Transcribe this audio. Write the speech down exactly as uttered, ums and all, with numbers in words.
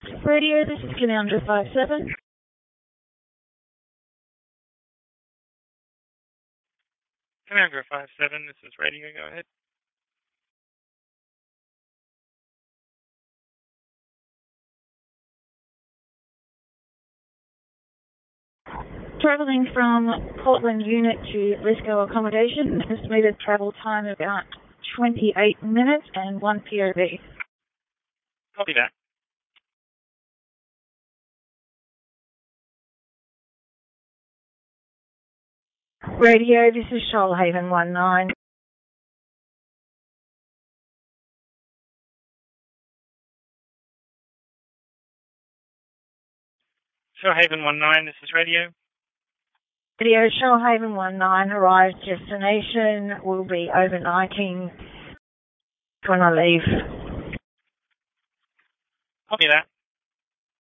Radio, this is Commander five seven. Commander five seven, this is radio, go ahead. Travelling from Portland Unit to Briscoe Accommodation, estimated travel time about twenty-eight minutes and one P O V. Copy that. Radio, this is Shoalhaven one nine. Shoalhaven one nine, this is radio. Radio, Shoalhaven one nine, arrived destination, will be overnighting when I leave. Copy that.